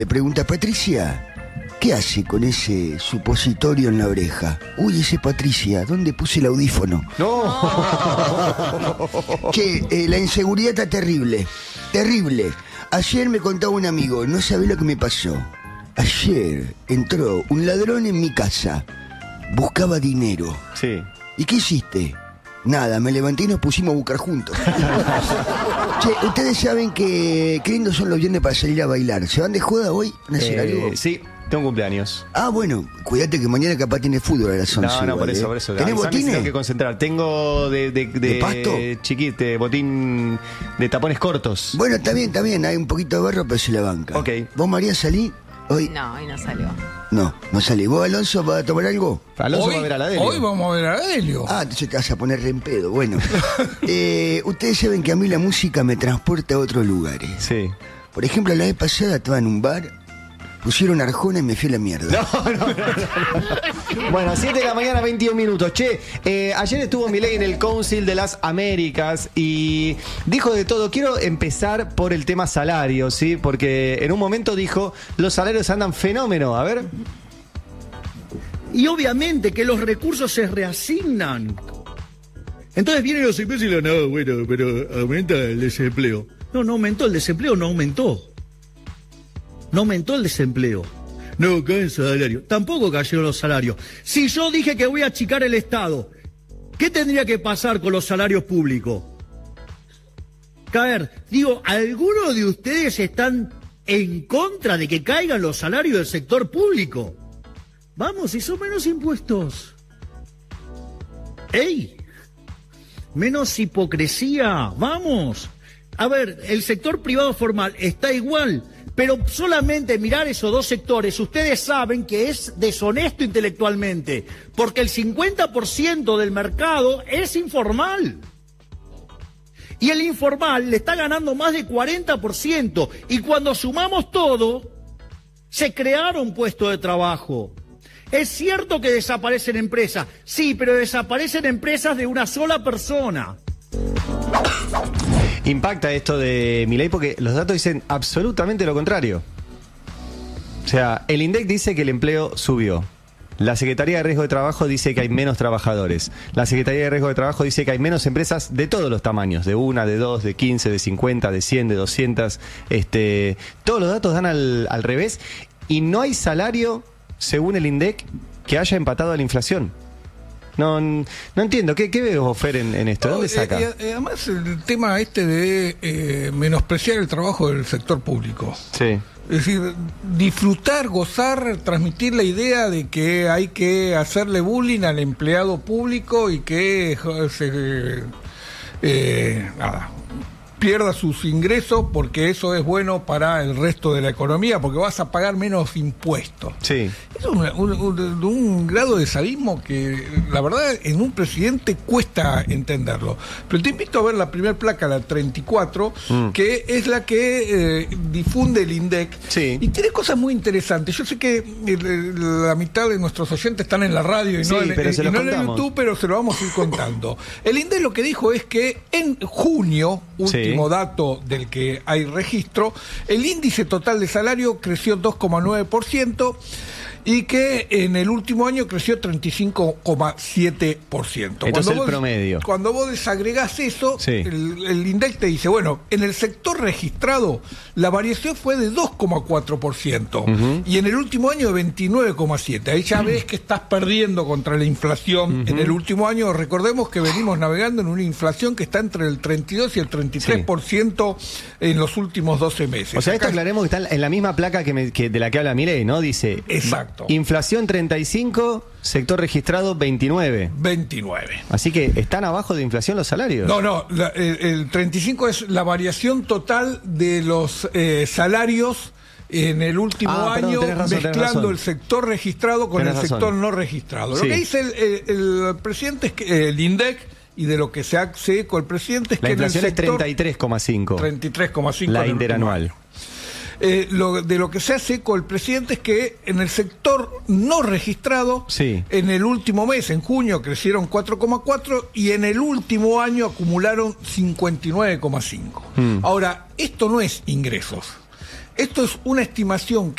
Le pregunta: Patricia, ¿qué hace con ese supositorio en la oreja? Uy, ese Patricia, ¿dónde puse el audífono? No. Che, la inseguridad está terrible, terrible. Ayer me contaba un amigo, no sabés lo que me pasó. Ayer entró un ladrón en mi casa, buscaba dinero. Sí. ¿Y qué hiciste? Nada, me levanté y nos pusimos a buscar juntos. Che, ustedes saben que qué lindos son los viernes para salir a bailar. ¿Se van de joda hoy? ¿Van a hacer algo? Sí, tengo cumpleaños. Ah, bueno, cuídate que mañana capaz tiene fútbol a las 11. No, igual, por eso. ¿Tenés botines? Tengo que concentrar. Tengo ¿De pasto? Chiquito, botín de tapones cortos. Bueno, está bien, hay un poquito de barro, pero se la banca. Ok. ¿Vos, María, salí? Hoy No, hoy no salió. no salí. ¿Vos, Alonso, vas a tomar algo? Alonso Hoy, va a ver a la Delio. hoy vamos a ver a Delio. Ah, entonces te vas a poner re en pedo. Bueno, ustedes saben que a mí la música me transporta a otros lugares. Sí. Por ejemplo, la vez pasada estaba en un bar, pusieron Arjona y me fui a la mierda. Bueno, 7 de la mañana, 21 minutos. Che, ayer estuvo Milei en el Council de las Américas y dijo de todo. Quiero empezar por el tema salario, ¿sí? Porque en un momento dijo, los salarios andan fenómeno. A ver. Y obviamente que los recursos se reasignan. Entonces vienen los imbéciles y no, bueno, pero aumenta el desempleo. No aumentó el desempleo, no aumentó. No aumentó el desempleo. No cae el salario. Tampoco cayeron los salarios. Si yo dije que voy a achicar el Estado, ¿qué tendría que pasar con los salarios públicos? Caer. Digo, ¿algunos de ustedes están en contra de que caigan los salarios del sector público? Vamos, hizo menos impuestos. ¡Ey! Menos hipocresía, vamos. A ver, el sector privado formal está igual, pero solamente mirar esos dos sectores, ustedes saben que es deshonesto intelectualmente, porque el 50% del mercado es informal. Y el informal le está ganando más de 40%, y cuando sumamos todo, se crearon puestos de trabajo. Es cierto que desaparecen empresas, sí, pero desaparecen empresas de una sola persona. Impacta esto de Milei porque los datos dicen absolutamente lo contrario. O sea, el INDEC dice que el empleo subió. La Secretaría de Riesgo de Trabajo dice que hay menos trabajadores. La Secretaría de Riesgo de Trabajo dice que hay menos empresas de todos los tamaños, de 1, de 2, de 15, de 50, de 100, de 200. Todos los datos dan al revés y no hay salario, según el INDEC, que haya empatado a la inflación. No entiendo. ¿Qué ves vos, Fer, en esto? ¿De dónde saca? Además, el tema de menospreciar el trabajo del sector público. Sí. Es decir, disfrutar, gozar, transmitir la idea de que hay que hacerle bullying al empleado público y que pierda sus ingresos porque eso es bueno para el resto de la economía, porque vas a pagar menos impuestos. Sí. Es un grado de sadismo que la verdad en un presidente cuesta entenderlo. Pero te invito a ver la primer placa, la 34, que es la que difunde el INDEC. Sí. Y tiene cosas muy interesantes. Yo sé que la mitad de nuestros oyentes están en la radio y sí, no, en el YouTube, pero se lo vamos a ir contando. El INDEC lo que dijo es que en junio, último dato del que hay registro, el índice total de salario creció 2,9%. Y que en el último año creció 35,7%. Entonces el promedio. Cuando vos desagregás eso, el INDEC te dice, bueno, en el sector registrado la variación fue de 2,4%. Y en el último año de 29,7%. Ahí ya ves que estás perdiendo contra la inflación en el último año. Recordemos que venimos navegando en una inflación que está entre el 32 y el 33% en los últimos 12 meses. O sea, esto aclaremos que está en la misma placa que de la que habla Milei, ¿no? Dice... Exacto. Inflación 35, sector registrado 29. Así que están abajo de inflación los salarios. No, el 35 es la variación total de los salarios en el último año, mezclando el sector registrado con el sector no registrado. Lo que dice el presidente es que el INDEC, y de lo que se hace eco el presidente, es la que inflación en el sector, es 33,5. 33,5 la interanual. De lo que se hace eco el presidente es que en el sector no registrado, en el último mes, en junio, crecieron 4,4 y en el último año acumularon 59,5. Ahora, esto no es ingresos. Esto es una estimación